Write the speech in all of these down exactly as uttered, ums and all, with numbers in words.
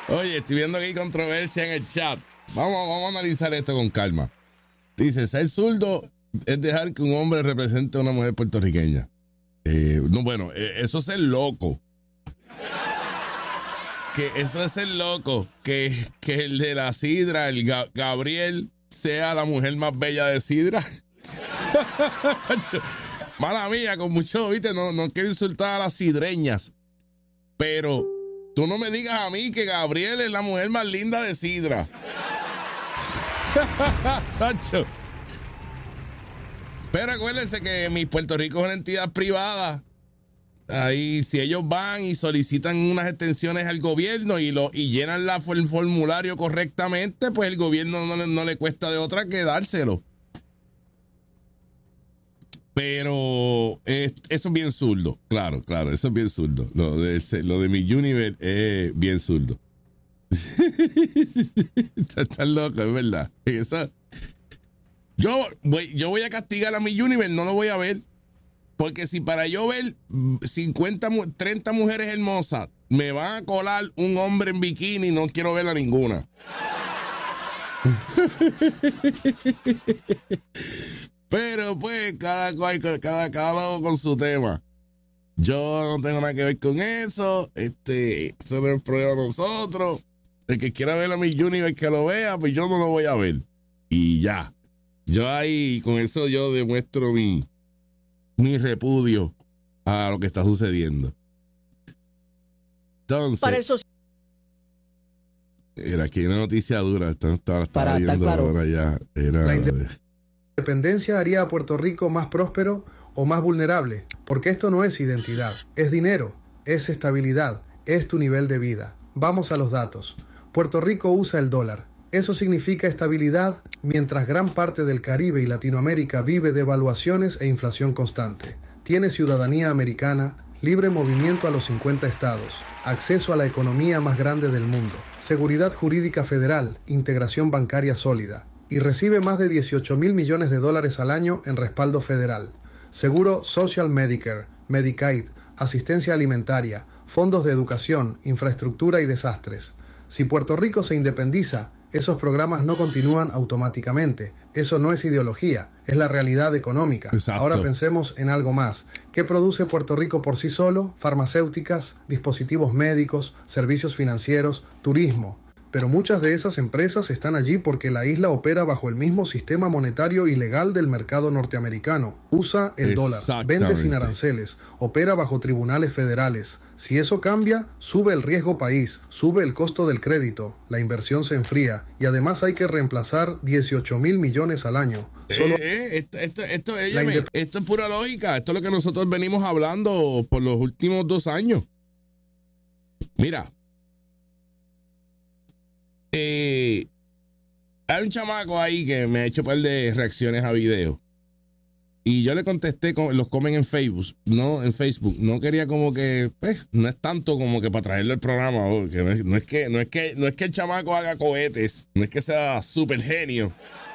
Oye, estoy viendo que hay controversia en el chat. Vamos, vamos a analizar esto con calma. Dice, ser zurdo es dejar que un hombre represente a una mujer puertorriqueña. Eh, no, bueno, eh, eso es ser loco. Que eso es ser loco. Que, que el de la sidra, el Ga- Gabriel, sea la mujer más bella de sidra. Mala mía, con mucho, viste, no, no quiero insultar a las sidreñas. Pero tú no me digas a mí que Gabriel es la mujer más linda de sidra. Tacho. Pero acuérdense que mi Puerto Rico es una entidad privada. Ahí, si ellos van y solicitan unas extensiones al gobierno y lo y llenan la, el formulario correctamente, pues el gobierno no, no le cuesta de otra que dárselo. Pero eh, eso es bien zurdo. Claro, claro, eso es bien zurdo. Lo de, lo de mi Universe es bien zurdo. Estás loco, es verdad. Eso, yo, voy, yo voy a castigar a mi Universe, no lo voy a ver. Porque si para yo ver cincuenta, treinta mujeres hermosas me van a colar un hombre en bikini, no quiero ver a ninguna. Pero pues cada cual, cada, cada uno con su tema. Yo no tengo nada que ver con eso. Este, eso no es el problema de nosotros. El que quiera ver a mi Universe que lo vea, pues yo no lo voy a ver. Y ya. Yo ahí, con eso yo demuestro mi, mi repudio a lo que está sucediendo. Entonces, para el soci- era aquí una noticia dura. Estaba, estaba Para estar viendo claro. ahora ya. Era La independencia haría a Puerto Rico más próspero o más vulnerable, porque esto no es identidad, es dinero, es estabilidad, es tu nivel de vida. Vamos a los datos. Puerto Rico usa el dólar. Eso significa estabilidad, mientras gran parte del Caribe y Latinoamérica vive de devaluaciones e inflación constante. Tiene ciudadanía americana, libre movimiento a los cincuenta estados, acceso a la economía más grande del mundo, seguridad jurídica federal, integración bancaria sólida, y recibe más de dieciocho mil millones de dólares al año en respaldo federal. Seguro Social Medicare, Medicaid, asistencia alimentaria, fondos de educación, infraestructura y desastres. Si Puerto Rico se independiza, esos programas no continúan automáticamente. Eso no es ideología, es la realidad económica. Exacto. Ahora pensemos en algo más. ¿Qué produce Puerto Rico por sí solo? Farmacéuticas, dispositivos médicos, servicios financieros, turismo. Pero muchas de esas empresas están allí porque la isla opera bajo el mismo sistema monetario y legal del mercado norteamericano. Usa el dólar, vende sin aranceles, opera bajo tribunales federales. Si eso cambia, sube el riesgo país, sube el costo del crédito, la inversión se enfría y además hay que reemplazar dieciocho mil millones al año. Solo... Eh, eh, esto, esto, esto, óyeme, indep- esto es pura lógica. Esto es lo que nosotros venimos hablando por los últimos dos años. Mira. Eh, hay un chamaco ahí que me ha hecho un par de reacciones a videos y yo le contesté, los comen en Facebook, no en Facebook, no quería como que, pues, no es tanto como que para traerle el programa, porque no es, no es que, no es que, no es que el chamaco haga cohetes, no es que sea súper genio,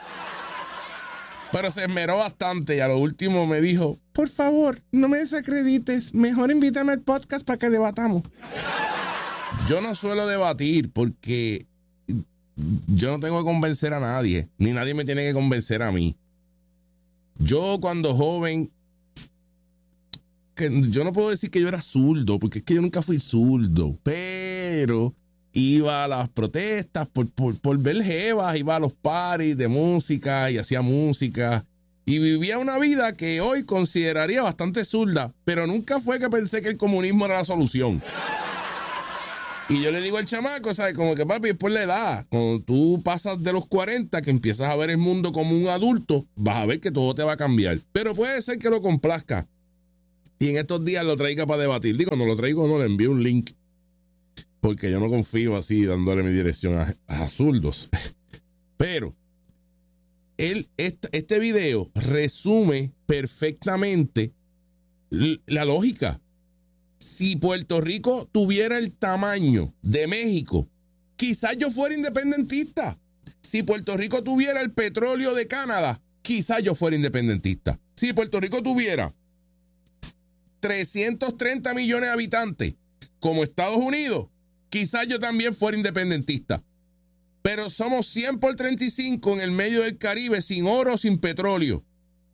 pero se esmeró bastante y a lo último me dijo, por favor, no me desacredites, mejor invítame al podcast para que debatamos. Yo no suelo debatir porque yo no tengo que convencer a nadie, ni nadie me tiene que convencer a mí. Yo cuando joven, que yo no puedo decir que yo era zurdo, porque es que yo nunca fui zurdo, pero iba a las protestas por, por, por ver jevas, iba a los parties de música y hacía música. Y vivía una vida que hoy consideraría bastante zurda, pero nunca fue que pensé que el comunismo era la solución. Y yo le digo al chamaco, ¿sabes? Como que papi, después la edad, cuando tú pasas de los cuarenta, que empiezas a ver el mundo como un adulto, vas a ver que todo te va a cambiar. Pero puede ser que lo complazca. Y en estos días lo traiga para debatir. Digo, no lo traigo, no, le envío un link. Porque yo no confío así dándole mi dirección a, a zurdos. Pero, él, este, este video resume perfectamente la lógica. Si Puerto Rico tuviera el tamaño de México, quizás yo fuera independentista. Si Puerto Rico tuviera el petróleo de Canadá, quizás yo fuera independentista. Si Puerto Rico tuviera trescientos treinta millones de habitantes como Estados Unidos, quizás yo también fuera independentista. Pero somos cien por treinta y cinco en el medio del Caribe, sin oro, sin petróleo.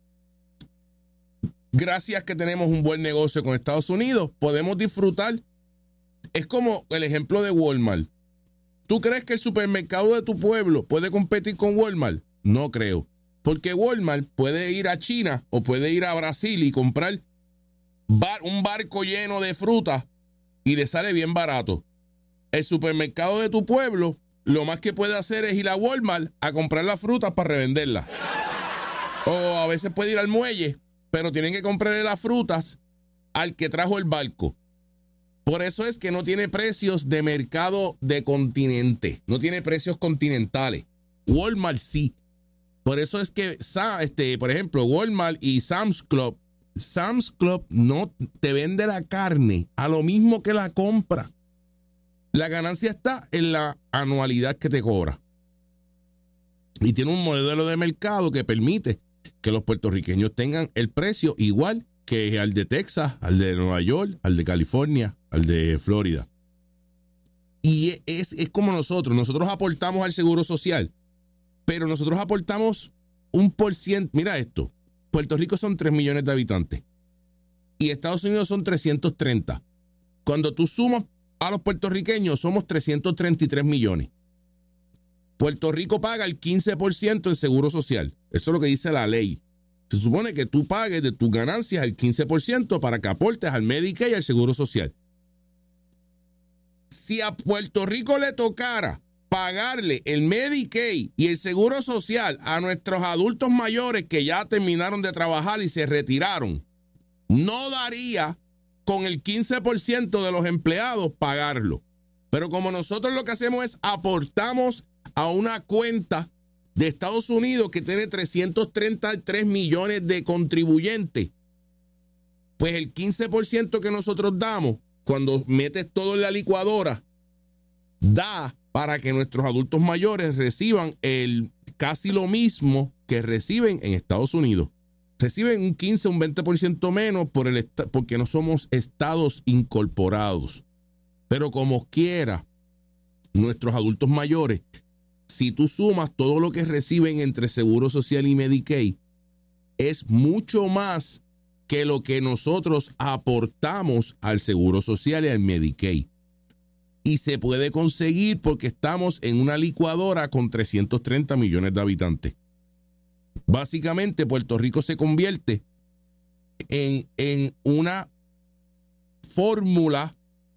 Gracias que tenemos un buen negocio con Estados Unidos, podemos disfrutar. Es como el ejemplo de Walmart. ¿Tú crees que el supermercado de tu pueblo puede competir con Walmart? No creo. Porque Walmart puede ir a China o puede ir a Brasil y comprar bar, un barco lleno de frutas y le sale bien barato. El supermercado de tu pueblo, lo más que puede hacer es ir a Walmart a comprar las frutas para revenderlas. O a veces puede ir al muelle, pero tienen que comprarle las frutas al que trajo el barco. Por eso es que no tiene precios de mercado de continente, no tiene precios continentales. Walmart sí. Por eso es que, este, por ejemplo, Walmart y Sam's Club, Sam's Club no te vende la carne a lo mismo que la compra. La ganancia está en la anualidad que te cobra. Y tiene un modelo de mercado que permite que los puertorriqueños tengan el precio igual que al de Texas, al de Nueva York, al de California, al de Florida. Y es, es como nosotros. Nosotros aportamos al Seguro Social, pero nosotros aportamos un por ciento. Mira esto. Puerto Rico son tres millones de habitantes y Estados Unidos son trescientos treinta. Cuando tú sumas a los puertorriqueños, somos trescientos treinta y tres millones. Puerto Rico paga el quince por ciento en Seguro Social. Eso es lo que dice la ley. Se supone que tú pagues de tus ganancias el quince por ciento para que aportes al Medicaid y al Seguro Social. Si a Puerto Rico le tocara pagarle el Medicaid y el Seguro Social a nuestros adultos mayores que ya terminaron de trabajar y se retiraron, no daría con el quince por ciento de los empleados pagarlo. Pero como nosotros lo que hacemos es aportamos a una cuenta de Estados Unidos que tiene trescientos treinta y tres millones de contribuyentes, pues el quince por ciento que nosotros damos, cuando metes todo en la licuadora, da para que nuestros adultos mayores reciban el casi lo mismo que reciben en Estados Unidos. Reciben un quince, un veinte por ciento menos por el porque no somos estados incorporados. Pero como quiera, nuestros adultos mayores, si tú sumas todo lo que reciben entre Seguro Social y Medicaid, es mucho más que lo que nosotros aportamos al Seguro Social y al Medicaid. Y se puede conseguir porque estamos en una licuadora con trescientos treinta millones de habitantes. Básicamente, Puerto Rico se convierte en, en una fórmula.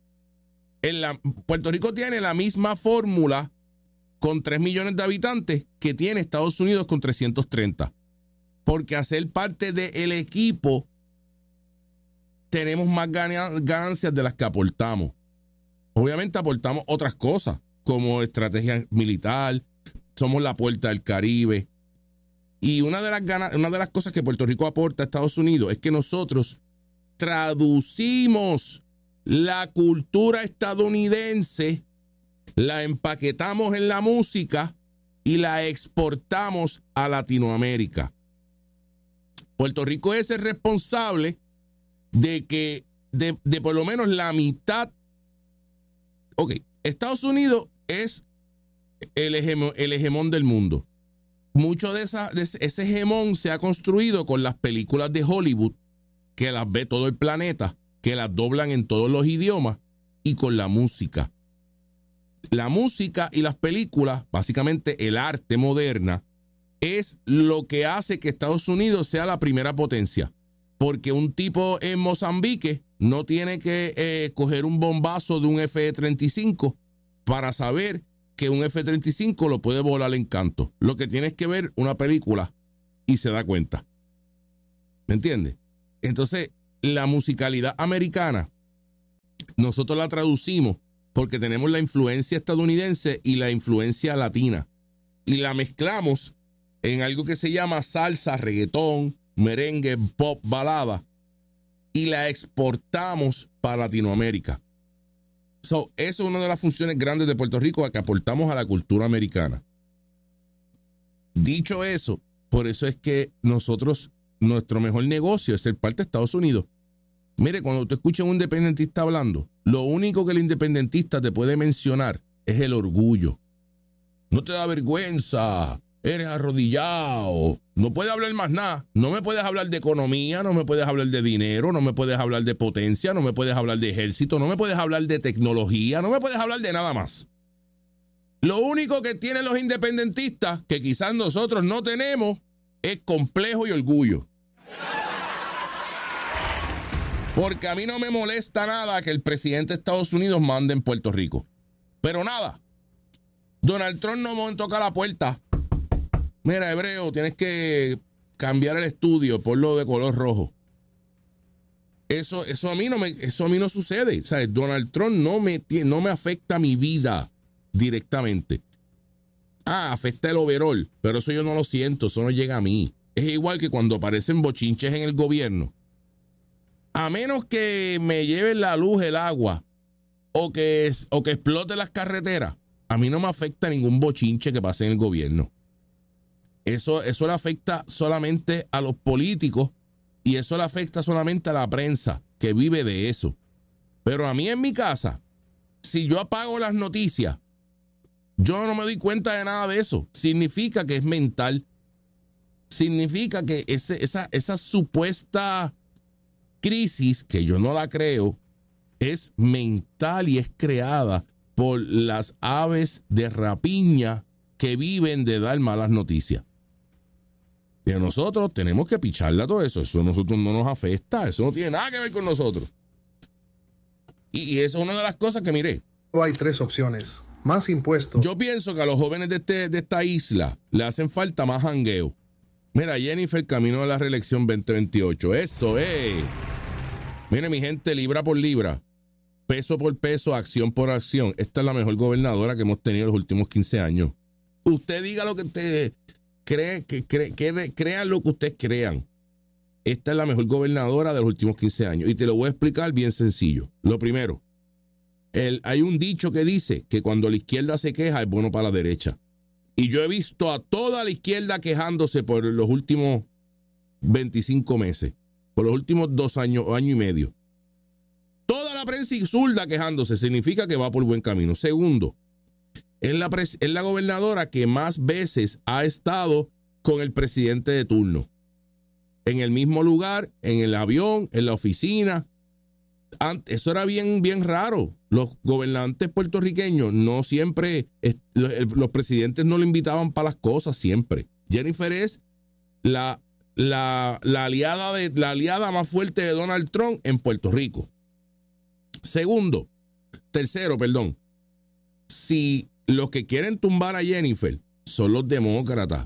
En la, Puerto Rico tiene la misma fórmula con tres millones de habitantes que tiene Estados Unidos con trescientos treinta. Porque hacer parte del equipo tenemos más ganancias de las que aportamos. Obviamente aportamos otras cosas como estrategia militar, somos la puerta del Caribe. Y una de las ganas, una de las cosas que Puerto Rico aporta a Estados Unidos es que nosotros traducimos la cultura estadounidense, la empaquetamos en la música y la exportamos a Latinoamérica. Puerto Rico es el responsable de que de, de por lo menos la mitad. Ok, Estados Unidos es el, hegemón, el hegemón del mundo. Mucho de, esa, de ese hegemón se ha construido con las películas de Hollywood, que las ve todo el planeta, que las doblan en todos los idiomas, y con la música. La música y las películas, básicamente el arte moderna, es lo que hace que Estados Unidos sea la primera potencia. Porque un tipo en Mozambique no tiene que eh, coger un bombazo de un F treinta y cinco para saber que un F treinta y cinco lo puede volar en canto. Lo que tiene es que ver una película y se da cuenta. ¿Me entiendes? Entonces, la musicalidad americana, nosotros la traducimos porque tenemos la influencia estadounidense y la influencia latina. Y la mezclamos en algo que se llama salsa, reggaetón, merengue, pop, balada, y la exportamos para Latinoamérica. So, eso es una de las funciones grandes de Puerto Rico a que aportamos a la cultura americana. Dicho eso, por eso es que nosotros, nuestro mejor negocio es ser parte de Estados Unidos. Mire, cuando te escuchas un independentista hablando, lo único que el independentista te puede mencionar es el orgullo. No te da vergüenza, eres arrodillado, no puedes hablar más nada. No me puedes hablar de economía, no me puedes hablar de dinero, no me puedes hablar de potencia, no me puedes hablar de ejército, no me puedes hablar de tecnología, no me puedes hablar de nada más. Lo único que tienen los independentistas, que quizás nosotros no tenemos, es complejo y orgullo. Porque a mí no me molesta nada que el presidente de Estados Unidos mande en Puerto Rico. Pero nada. Donald Trump no me toca la puerta. Mira, Hebreo, tienes que cambiar el estudio, ponlo de color rojo. Eso, eso, a, mí no me, eso a mí no sucede. ¿Sabes? Donald Trump no me, no me afecta mi vida directamente. Ah, afecta el overall, pero eso yo no lo siento, eso no llega a mí. Es igual que cuando aparecen bochinches en el gobierno. A menos que me lleven la luz, el agua, o que, o que explote las carreteras, a mí no me afecta ningún bochinche que pase en el gobierno. Eso, eso le afecta solamente a los políticos y eso le afecta solamente a la prensa que vive de eso. Pero a mí en mi casa, si yo apago las noticias, yo no me doy cuenta de nada de eso. Significa que es mental. Significa que ese, esa, esa supuesta crisis, que yo no la creo, es mental y es creada por las aves de rapiña que viven de dar malas noticias. Y a nosotros tenemos que picharle a todo eso. Eso a nosotros no nos afecta. Eso no tiene nada que ver con nosotros. Y, y eso es una de las cosas que miré. Hay tres opciones. Más impuestos. Yo pienso que a los jóvenes de, este, de esta isla le hacen falta más jangueo. Mira, Jennifer camino a la reelección veinte veintiocho. Eso es. Mire, mi gente, libra por libra, peso por peso, acción por acción. Esta es la mejor gobernadora que hemos tenido en los últimos quince años. Usted diga lo que usted cree, que, cree, que crean lo que ustedes crean. Esta es la mejor gobernadora de los últimos quince años. Y te lo voy a explicar bien sencillo. Lo primero, el, hay un dicho que dice que cuando la izquierda se queja es bueno para la derecha. Y yo he visto a toda la izquierda quejándose por los últimos veinticinco meses. Por los últimos dos años o año y medio. Toda la prensa zurda quejándose significa que va por buen camino. Segundo, es la, pres- es la gobernadora que más veces ha estado con el presidente de turno. En el mismo lugar, en el avión, en la oficina. Antes, eso era bien, bien raro. Los gobernantes puertorriqueños no siempre, es, los, los presidentes no le invitaban para las cosas siempre. Jennifer es la... La, la, aliada de, la aliada más fuerte de Donald Trump en Puerto Rico. Segundo, tercero, perdón. Si los que quieren tumbar a Jennifer son los demócratas,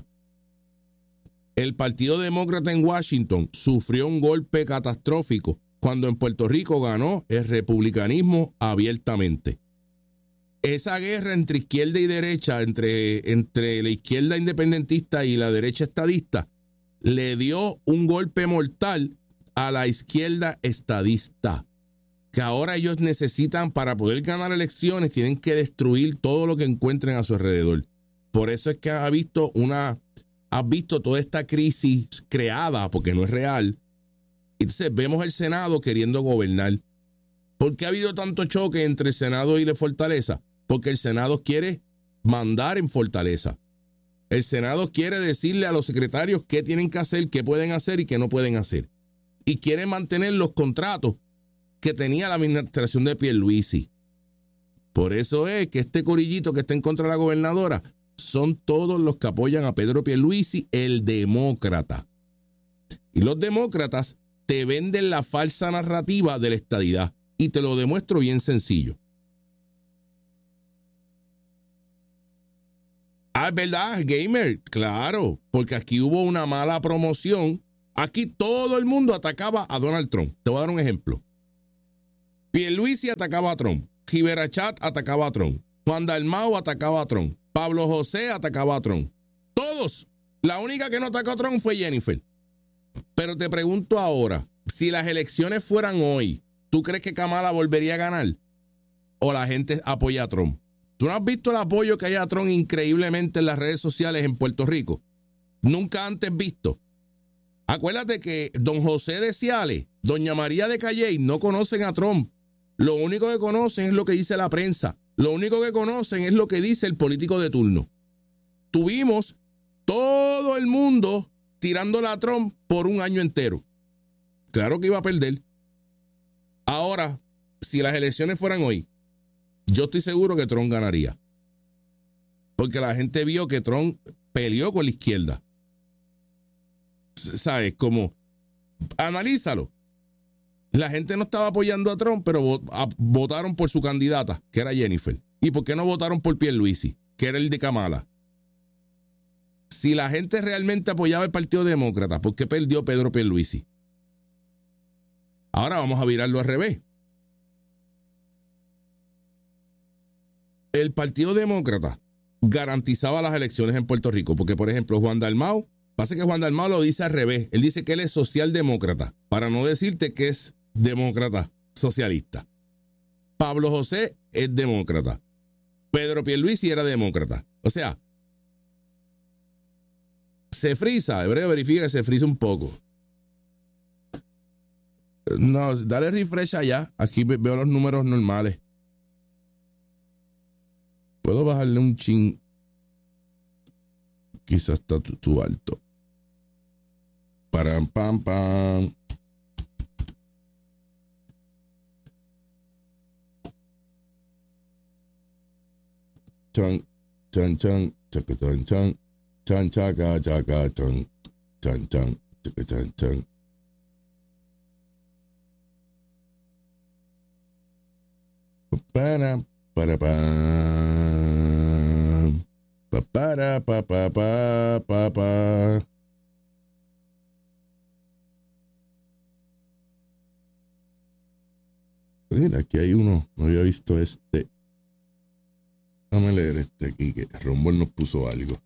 el Partido Demócrata en Washington sufrió un golpe catastrófico cuando en Puerto Rico ganó el republicanismo abiertamente. Esa guerra entre izquierda y derecha, entre, entre la izquierda independentista y la derecha estadista, le dio un golpe mortal a la izquierda estadista, que ahora ellos necesitan, para poder ganar elecciones, tienen que destruir todo lo que encuentren a su alrededor. Por eso es que ha visto una, has visto toda esta crisis creada, porque no es real. Entonces vemos el Senado queriendo gobernar. ¿Por qué ha habido tanto choque entre el Senado y la Fortaleza? Porque el Senado quiere mandar en Fortaleza. El Senado quiere decirle a los secretarios qué tienen que hacer, qué pueden hacer y qué no pueden hacer. Y quiere mantener los contratos que tenía la administración de Pierluisi. Por eso es que este corillito que está en contra de la gobernadora son todos los que apoyan a Pedro Pierluisi, el demócrata. Y los demócratas te venden la falsa narrativa de la estadidad. Y te lo demuestro bien sencillo. Ah, es verdad, gamer, claro, porque aquí hubo una mala promoción. Aquí todo el mundo atacaba a Donald Trump. Te voy a dar un ejemplo. Pierluisi atacaba a Trump. Giberachat atacaba a Trump. Juan Dalmau atacaba a Trump. Pablo José atacaba a Trump. Todos. La única que no atacó a Trump fue Jennifer. Pero te pregunto ahora, si las elecciones fueran hoy, ¿tú crees que Kamala volvería a ganar? ¿O la gente apoya a Trump? ¿Tú no has visto el apoyo que hay a Trump increíblemente en las redes sociales en Puerto Rico? Nunca antes visto. Acuérdate que don José de Ciales Doña María de Calley no conocen a Trump. Lo único que conocen es lo que dice la prensa. Lo único que conocen es lo que dice el político de turno. Tuvimos todo el mundo tirándole a Trump por un año entero. Claro que iba a perder. Ahora, si las elecciones fueran hoy, yo estoy seguro que Trump ganaría. Porque la gente vio que Trump peleó con la izquierda. ¿Sabes? Como, analízalo. La gente no estaba apoyando a Trump, pero votaron por su candidata, que era Jennifer. ¿Y por qué no votaron por Pierluisi, que era el de Kamala? Si la gente realmente apoyaba el Partido Demócrata, ¿por qué perdió Pedro Pierluisi? Ahora vamos a virarlo al revés. El Partido Demócrata garantizaba las elecciones en Puerto Rico, porque, por ejemplo, Juan Dalmau, pasa que Juan Dalmau lo dice al revés. Él dice que él es socialdemócrata, para no decirte que es demócrata socialista. Pablo José es demócrata. Pedro Pierluisi era demócrata. O sea, se frisa. Hebreo verifica que se frisa un poco. No, dale refresh allá. Aquí veo los números normales. Puedo bajarle un chin. Quizás está tu, tu alto. Param, pam, pam. Chan, chan, chan, chaca, chan, chan, chan, chaca, chaca, chan, chan, chan, chaca, chan, chan. Para, para, pam. Pa, para, pa, pa, pa, pa, pa. Mira, aquí hay uno. No había visto este. Déjame leer este aquí, que Rombol nos puso algo.